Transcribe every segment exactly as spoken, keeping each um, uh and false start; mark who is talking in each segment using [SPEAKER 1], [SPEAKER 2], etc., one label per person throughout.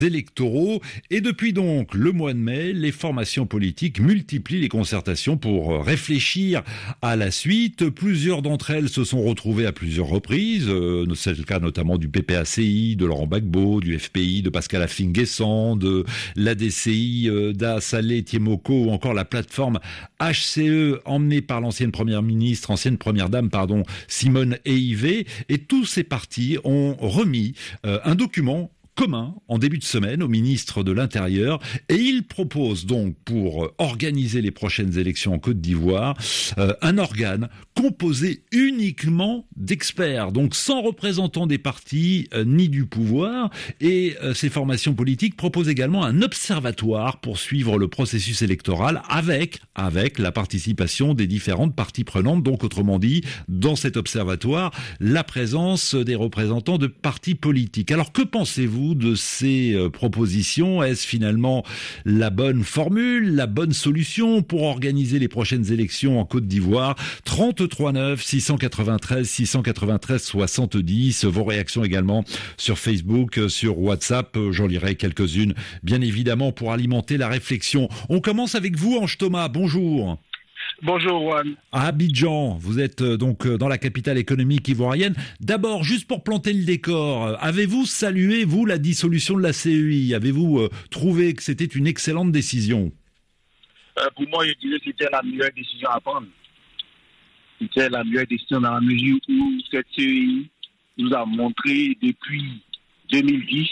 [SPEAKER 1] électoraux et depuis donc le mois de mai, les formations politiques multiplient les concertations pour réfléchir à la suite. Plusieurs d'entre elles se sont retrouvées à plusieurs reprises. Euh, c'est le cas notamment du P P A C I, de Laurent Gbagbo, du F P I, de Pascal Affinguessan, de l'A D C I, euh, d'A Saleh Tiemoko ou encore la plateforme H C E emmenée par l'ancienne première ministre, ancienne première dame, pardon, Simone Eivé. Et tous ces partis ont remis euh, un document commun en début de semaine au ministre de l'Intérieur et il propose donc pour organiser les prochaines élections en Côte d'Ivoire euh, un organe composé uniquement d'experts, donc sans représentants des partis euh, ni du pouvoir et euh, ces formations politiques proposent également un observatoire pour suivre le processus électoral avec, avec la participation des différentes parties prenantes, donc autrement dit dans cet observatoire la présence des représentants de partis politiques. Alors que pensez-vous de ces euh, propositions? Est-ce finalement la bonne formule, la bonne solution pour organiser les prochaines élections en Côte d'Ivoire? Trente-trois neuf six cent quatre-vingt-treize six cent quatre-vingt-treize soixante-dix. Vos réactions également sur Facebook, sur WhatsApp. J'en lirai quelques-unes, bien évidemment, pour alimenter la réflexion. On commence avec vous, Ange Thomas. Bonjour.
[SPEAKER 2] Bonjour Juan.
[SPEAKER 1] À Abidjan, vous êtes donc dans la capitale économique ivoirienne. D'abord, juste pour planter le décor, avez-vous salué, vous, la dissolution de la C E I? Avez-vous euh, trouvé que c'était une excellente décision?
[SPEAKER 2] euh, Pour moi, je dirais que c'était la meilleure décision à prendre. C'était la meilleure décision dans la mesure où cette C E I nous a montré depuis deux mille dix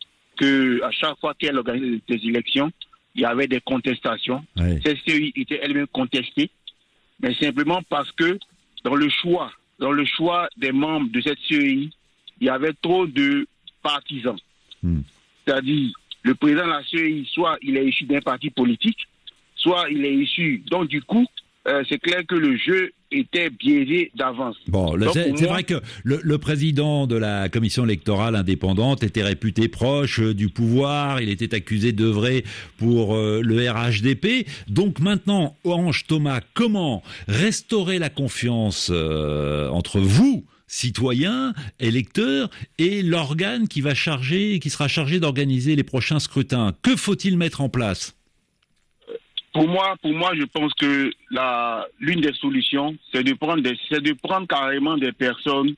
[SPEAKER 2] qu'à chaque fois qu'elle organise des élections, il y avait des contestations. Ouais. Cette C E I était elle-même contestée, mais simplement parce que dans le choix, dans le choix des membres de cette C E I, il y avait trop de partisans. Hmm. C'est-à-dire, le président de la C E I, soit il est issu d'un parti politique, soit il est issu. Donc du coup, euh, c'est clair que le jeu était biaisé d'avance.
[SPEAKER 1] Bon, le, c'est, c'est moi... vrai que le, le président de la commission électorale indépendante était réputé proche euh, du pouvoir, il était accusé d'œuvrer pour euh, le R H D P. Donc maintenant, Ange Thomas, comment restaurer la confiance euh, entre vous, citoyens, électeurs, et l'organe qui va charger, qui sera chargé d'organiser les prochains scrutins? Que faut-il mettre en place?
[SPEAKER 2] Pour moi, pour moi, je pense que la, l'une des solutions, c'est de prendre des, c'est de prendre carrément des personnes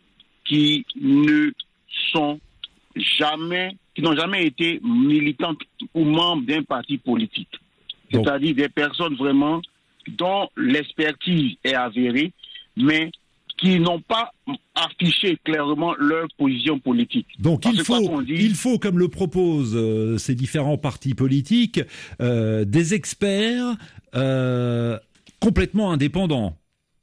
[SPEAKER 2] qui ne sont jamais, qui n'ont jamais été militantes ou membres d'un parti politique. Donc, c'est-à-dire des personnes vraiment dont l'expertise est avérée, mais qui n'ont pas affiché clairement leur position politique.
[SPEAKER 1] Donc il faut, dit... il faut, comme le proposent euh, ces différents partis politiques, euh, des experts euh, complètement indépendants.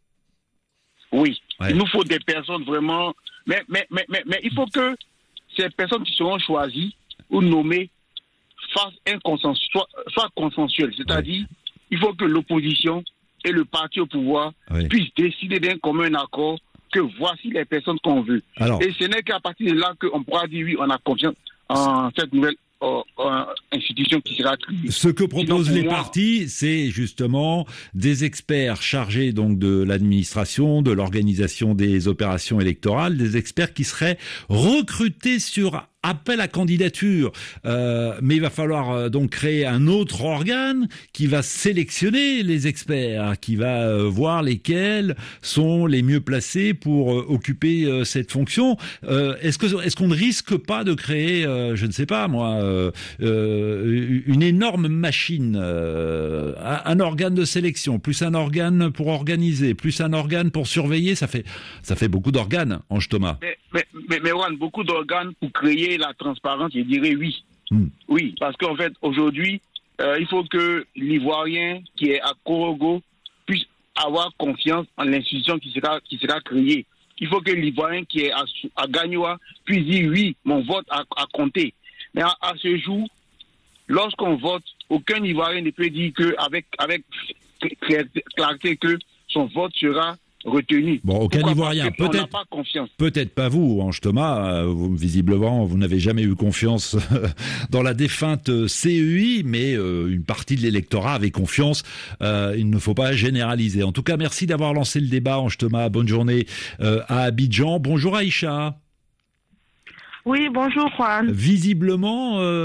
[SPEAKER 2] Oui, ouais. Il nous faut des personnes vraiment... Mais, mais, mais, mais, mais il faut que ces personnes qui seront choisies ou nommées fassent un consensus, soit, soit consensuel. C'est-à-dire, ouais. Il faut que l'opposition et le parti au pouvoir oui. puissent décider d'un commun accord que voici les personnes qu'on veut. Alors, et ce n'est qu'à partir de là qu'on pourra dire oui, on a confiance en cette nouvelle euh, euh, institution qui sera créée.
[SPEAKER 1] Ce que proposent les moi... partis, c'est justement des experts chargés donc de l'administration, de l'organisation des opérations électorales, des experts qui seraient recrutés sur appel à candidature, euh, mais il va falloir euh, donc créer un autre organe qui va sélectionner les experts, qui va euh, voir lesquels sont les mieux placés pour euh, occuper euh, cette fonction. Euh, est-ce que est-ce qu'on ne risque pas de créer, euh, je ne sais pas moi, euh, euh, une énorme machine, euh, un, un organe de sélection, plus un organe pour organiser, plus un organe pour surveiller, ça fait ça fait beaucoup d'organes, Ange Thomas.
[SPEAKER 2] Mais mais mais, mais Juan, beaucoup d'organes pour créer la transparence, je dirais oui. Mm. Oui, parce qu'en fait, aujourd'hui, euh, il faut que l'Ivoirien qui est à Korogo puisse avoir confiance en l'institution qui sera, qui sera créée. Il faut que l'Ivoirien qui est à, à Gagnoa puisse dire oui, mon vote a, a compté. Mais à, à ce jour, lorsqu'on vote, aucun Ivoirien ne peut dire que avec, avec clarté que son vote sera retenu.
[SPEAKER 1] Bon, aucun Ivoirien. Peut-être
[SPEAKER 2] pas,
[SPEAKER 1] peut-être pas vous, Ange Thomas. Vous, visiblement, vous n'avez jamais eu confiance dans la défunte C E I, mais euh, une partie de l'électorat avait confiance. Euh, il ne faut pas généraliser. En tout cas, merci d'avoir lancé le débat, Ange Thomas. Bonne journée euh, à Abidjan. Bonjour Aïcha.
[SPEAKER 3] Oui, bonjour Juan.
[SPEAKER 1] Visiblement... Euh